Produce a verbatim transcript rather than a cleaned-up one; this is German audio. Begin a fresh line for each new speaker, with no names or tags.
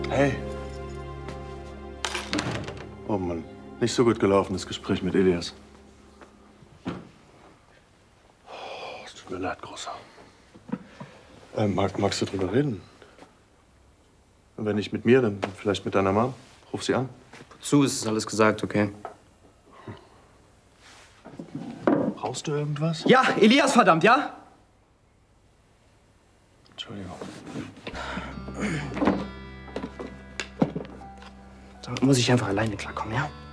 Hey. Oh Mann, nicht so gut gelaufen, das Gespräch mit Elias. Oh, es tut mir leid, Großer. Äh, mag, magst du drüber reden? Wenn nicht mit mir, dann vielleicht mit deiner Mom. Ruf sie an.
Wozu ist alles gesagt, okay?
Brauchst du irgendwas?
Ja, Elias, verdammt, ja?
Entschuldigung.
Da muss ich einfach alleine klarkommen, ja?